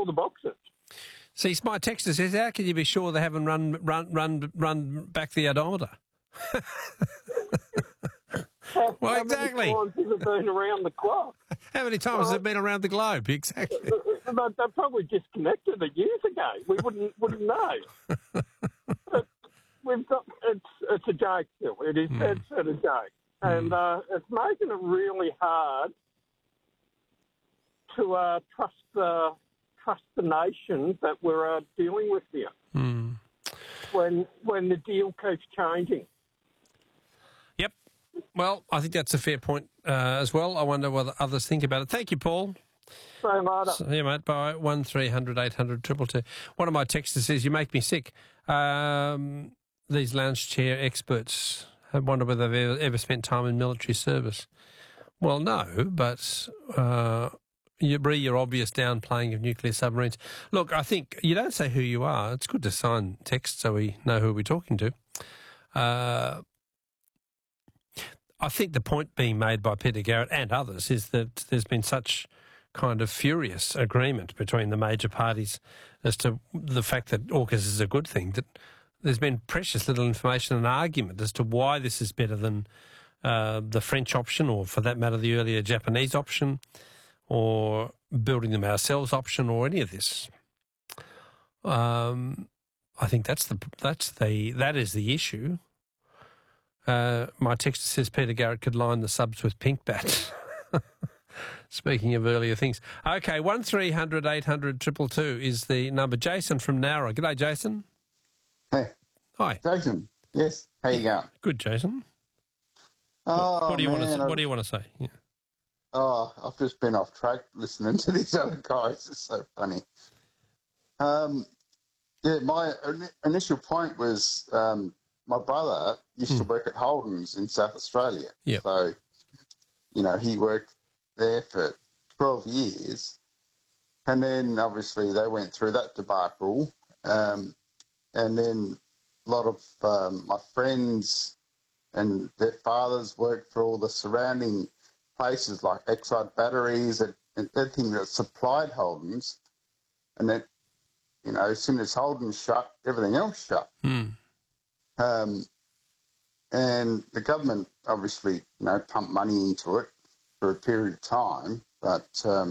all the boxes. See, my texter says, how can you be sure they haven't run back the odometer? Well, exactly. How many times has it been around the clock? How many times has it been around the globe? Exactly. They probably disconnected it years ago. We wouldn't know. But we've got it's a joke still. It is it's a joke, and it's making it really hard to trust the nations that we're dealing with here. When the deal keeps changing. Yep. Well, I think that's a fair point as well. I wonder what others think about it. Thank you, Paul. See you later. Yeah, mate. Bye. 1300 800 222. One of my texters says, you make me sick. These lounge chair experts, I wonder whether they've ever spent time in military service. Well, no, but your obvious downplaying of nuclear submarines. Look, I think you don't say who you are. It's good to sign text so we know who we're talking to. I think the point being made by Peter Garrett and others is that there's been such kind of furious agreement between the major parties as to the fact that AUKUS is a good thing, that there's been precious little information and argument as to why this is better than the French option, or for that matter the earlier Japanese option, or building them ourselves option, or any of this. I think that is the issue. My texter says Peter Garrett could line the subs with pink bats. Speaking of earlier things. Okay, 1300 800 222 is the number. Jason from Nowra. G'day, Jason. Hey. Hi. Jason. Yes. How you going? Good, Jason. Oh, what do you want to say? Yeah. Oh, I've just been off track listening to these other guys. It's so funny. My initial point was my brother used to work at Holden's in South Australia. Yeah. So, he worked there for 12 years. And then, obviously, they went through that debacle. And then a lot of my friends and their fathers worked for all the surrounding places like Exide Batteries and everything that supplied Holden's. And then, as soon as Holden's shut, everything else shut. And the government obviously, pumped money into it for a period of time. But,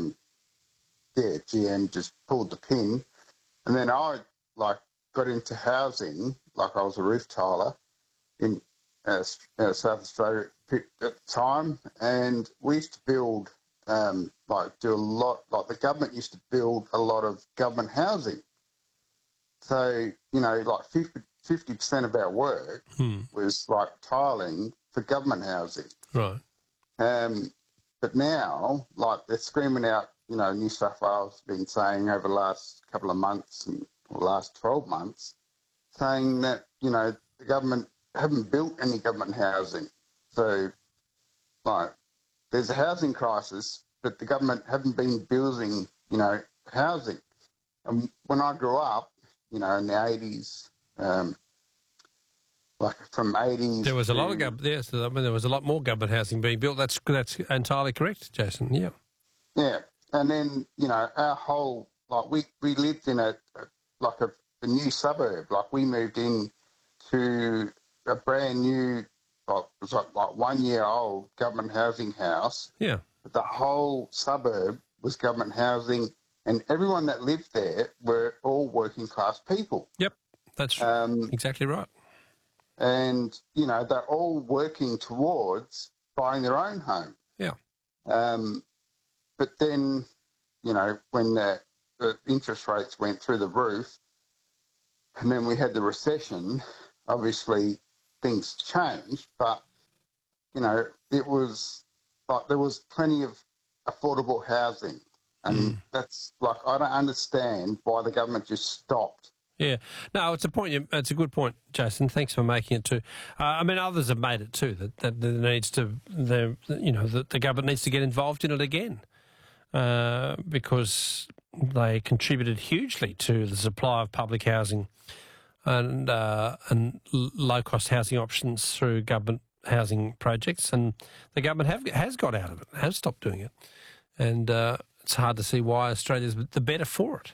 GM just pulled the pin. And then I, got into housing, I was a roof tiler in South Australia at the time, and we used to build, do a lot, the government used to build a lot of government housing. So, 50% of our work was tiling for government housing. Right. But now, they're screaming out, New South Wales has been saying over the last couple of months or last 12 months, saying that, the government haven't built any government housing. So, there's a housing crisis, but the government haven't been building, housing. And when I grew up, in the 80s, from 80s... There was a lot of government, yes, there was a lot more government housing being built. That's entirely correct, Jason, yeah. Yeah, and then, our whole, we lived in a new suburb. We moved in to a brand new, it was 1 year old government housing house. Yeah. But the whole suburb was government housing, and everyone that lived there were all working class people. Yep, that's exactly right. And, they're all working towards buying their own home. Yeah. But then, when the interest rates went through the roof, and then we had the recession, obviously things changed, but, it was there was plenty of affordable housing. And that's I don't understand why the government just stopped. Yeah. No, it's a point. It's a good point, Jason. Thanks for making it too. Others have made it too, that there needs to, the government needs to get involved in it again, because they contributed hugely to the supply of public housing and low-cost housing options through government housing projects, and the government has got out of it, has stopped doing it, and it's hard to see why Australia's the better for it.